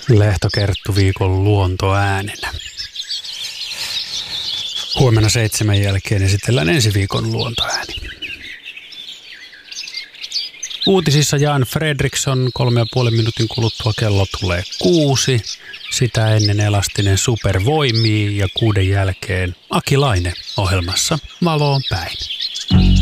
Lehto Kerttu viikon luontoäänenä. Huomenna 7 jälkeen esitellään ensi viikon luontoääni. Uutisissa Jan Fredriksson 3,5 minuutin kuluttua kello tulee 6. Sitä ennen Elastinen supervoimii ja 6 jälkeen Aki Laine ohjelmassa Valoon päin.